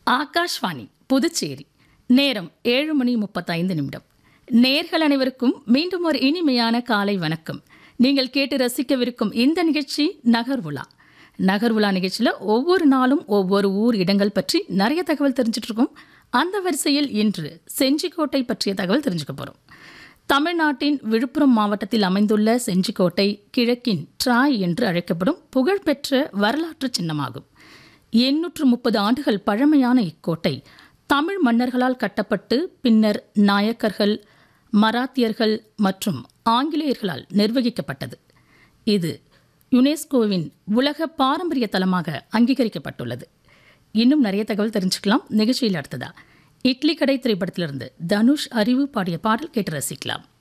ஆகாஷ்வாணி புதுச்சேரி. நேரம் 7:35. நேர்கள் அனைவருக்கும் மீண்டும் ஒரு இனிமையான காலை வணக்கம். நீங்கள் கேட்டு ரசிக்கவிருக்கும் இந்த நிகழ்ச்சி நகர்வுலா. நகர்வுலா நிகழ்ச்சியில் ஒவ்வொரு நாளும் ஒவ்வொரு ஊர் இடங்கள் பற்றி நிறைய தகவல் தெரிஞ்சுட்டு இருக்கோம். அந்த வரிசையில் இன்று செஞ்சிக்கோட்டை பற்றிய தகவல் தெரிஞ்சுக்க போகிறோம். தமிழ்நாட்டின் விழுப்புரம் மாவட்டத்தில் அமைந்துள்ள செஞ்சிக்கோட்டை கிழக்கின் ட்ராய் என்று அழைக்கப்படும் புகழ்பெற்ற வரலாற்று சின்னமாகும். 830 ஆண்டுகள் பழமையான இக்கோட்டை தமிழ் மன்னர்களால் கட்டப்பட்டு பின்னர் நாயக்கர்கள், மராத்தியர்கள் மற்றும் ஆங்கிலேயர்களால் நிர்வகிக்கப்பட்டது. இது யுனெஸ்கோவின் உலக பாரம்பரிய தலமாக அங்கீகரிக்கப்பட்டுள்ளது. இன்னும் நிறைய தகவல் தெரிஞ்சுக்கலாம். நிகழ்ச்சியில் அடுத்ததா இட்லி கடை திரைப்படத்திலிருந்து தனுஷ் அறிவு பாடிய பாடல் கேட்டு ரசிக்கலாம்.